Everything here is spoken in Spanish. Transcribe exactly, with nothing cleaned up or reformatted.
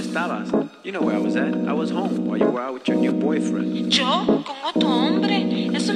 estabas. You know where I was at. I was home while you were out with your new boyfriend. ¿Yo? ¿Con otro hombre? Eso